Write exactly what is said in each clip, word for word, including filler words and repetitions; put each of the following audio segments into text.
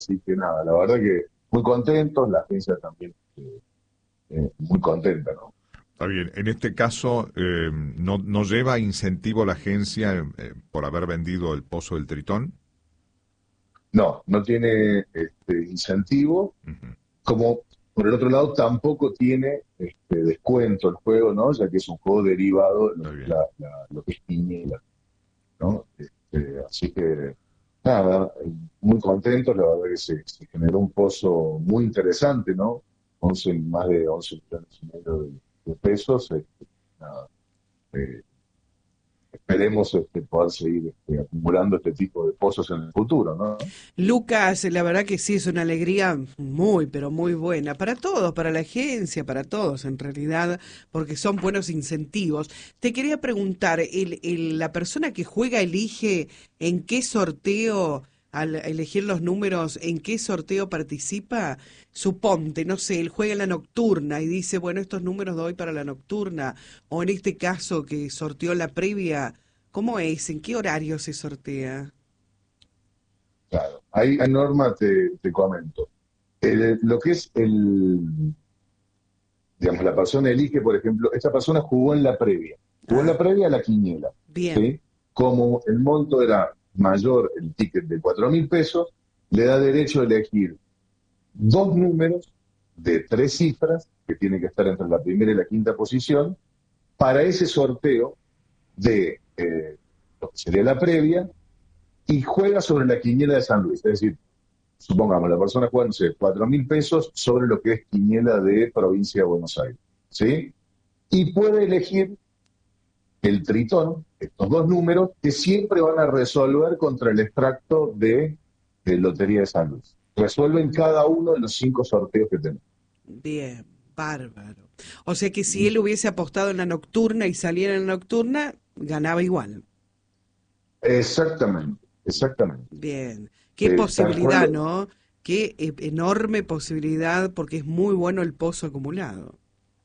Así que nada, la verdad que muy contentos, la agencia también eh, eh, muy contenta, ¿no? Está bien, en este caso eh, no, no lleva incentivo la agencia eh, por haber vendido el pozo del Tritón. No, no tiene este, incentivo, Ujú. como por el otro lado tampoco tiene este, descuento el juego, ¿no? Ya que es un juego derivado de lo Está que es, bien. la, la- lo que es Quiniela, ¿no? Este, así que nada, eh, muy contentos, la verdad que se, se generó un pozo muy interesante, ¿no? once más de once millones y medio de, de pesos, este, nada, eh, esperemos este, poder seguir este, acumulando este tipo de pozos en el futuro, ¿no? Lucas, la verdad que sí, es una alegría muy, pero muy buena para todos, para la agencia, para todos en realidad, porque son buenos incentivos. Te quería preguntar, ¿el, el- la persona que juega elige en qué sorteo, al elegir los números, en qué sorteo participa? Suponte, no sé, él juega en la nocturna y dice, bueno, estos números doy para la nocturna, o en este caso que sorteó la previa, ¿cómo es? ¿En qué horario se sortea? Claro. Hay, hay norma, te, te comento. El- lo que es el, digamos, la persona elige, por ejemplo, esta persona jugó en la previa, jugó en Ah, la previa a la quiniela, bien. ¿sí? Como el monto era mayor, el ticket de cuatro mil pesos, le da derecho a elegir dos números de tres cifras, que tienen que estar entre la primera y la quinta posición, para ese sorteo de eh, lo que sería la previa, y juega sobre la quiniela de San Luis. Es decir, supongamos, la persona juega, no sé, cuatro mil pesos sobre lo que es quiniela de provincia de Buenos Aires, ¿sí? Y puede elegir el tritón, estos dos números, que siempre van a resolver contra el extracto de, de Lotería de San Luis. Resuelven cada uno de los cinco sorteos que tenemos. Bien, bárbaro. O sea que si él hubiese apostado en la nocturna y saliera en la nocturna, ganaba igual. Exactamente, exactamente. Bien. Qué Eh, tal cual posibilidad, lo- ¿no? Qué eh, enorme posibilidad porque es muy bueno el pozo acumulado.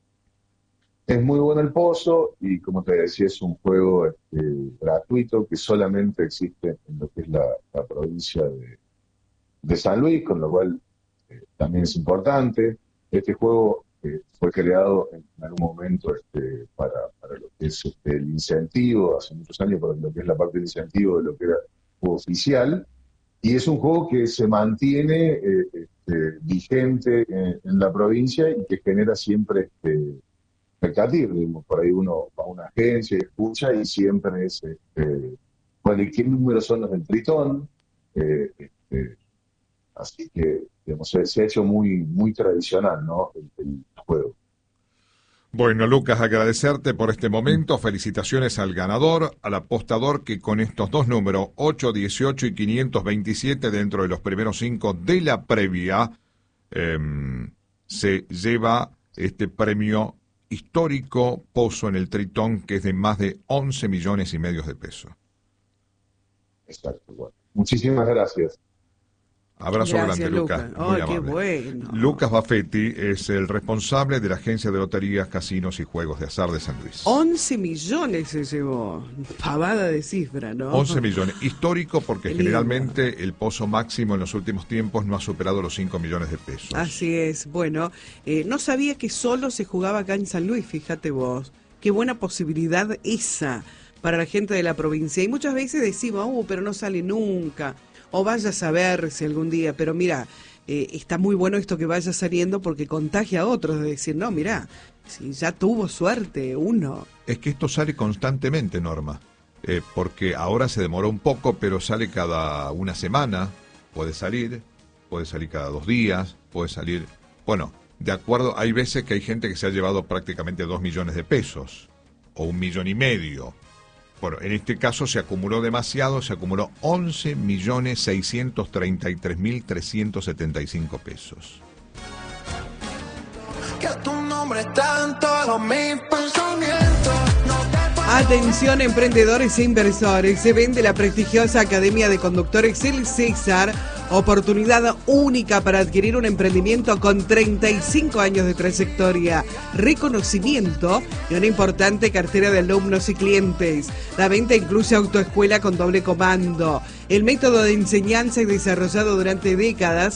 es muy bueno el pozo y como te decía, es un juego este, gratuito que solamente existe en lo que es la, la provincia de, de San Luis, con lo cual eh, también es importante. Este juego eh, fue creado en algún momento este, para, para lo que es este, el incentivo, hace muchos años, para lo que es la parte del incentivo de lo que era el juego oficial, y es un juego que se mantiene eh, este, vigente en, en, la provincia y que genera siempre este, expectativa. Digamos, por ahí uno va a una agencia y escucha y siempre es, este, bueno, ¿y qué números son los del Tritón? Eh, este, Así que, digamos, se, se ha hecho muy, muy tradicional, ¿no? El, el juego. Bueno, Lucas, agradecerte por este momento. Felicitaciones al ganador, al apostador que con estos dos números, ocho, dieciocho y quinientos veintisiete, dentro de los primeros cinco de la previa, eh, se lleva este premio histórico Pozo en el Tritón, que es de más de once millones y medio de pesos. Exacto. Bueno. Muchísimas gracias. Abrazo grande, Gracias, Lucas, Lucas. muy ¡Ay, qué amable. bueno! Lucas Baffetti es el responsable de la Agencia de Loterías, Casinos y Juegos de Azar de San Luis. Once millones se llevó. Pavada de cifra, ¿no? once millones. Histórico porque Qué lindo. generalmente el pozo máximo en los últimos tiempos no ha superado los cinco millones de pesos. Así es. Bueno, eh, no sabía que solo se jugaba acá en San Luis, fíjate vos. Qué buena posibilidad esa para la gente de la provincia. Y muchas veces decimos, uh, pero no sale nunca. O vaya a saber si algún día. Pero mira, eh, está muy bueno esto que vaya saliendo porque contagia a otros de decir, no, mira, si ya tuvo suerte uno. Es que esto sale constantemente, Norma. Eh, porque ahora se demoró un poco, pero sale cada una semana. Puede salir, puede salir cada dos días, puede salir... Bueno, de acuerdo, hay veces que hay gente que se ha llevado prácticamente dos millones de pesos, o un millón y medio. Bueno, en este caso se acumuló demasiado, se acumuló once millones seiscientos treinta y tres mil trescientos setenta y cinco pesos. Que tu nombre está en todos mis pensamientos. No te puedo... Atención emprendedores e inversores, se vende la prestigiosa Academia de Conductores El César, Oportunidad única para adquirir un emprendimiento con treinta y cinco años de trayectoria, reconocimiento y una importante cartera de alumnos y clientes. La venta incluye autoescuela con doble comando. El método de enseñanza y desarrollado durante décadas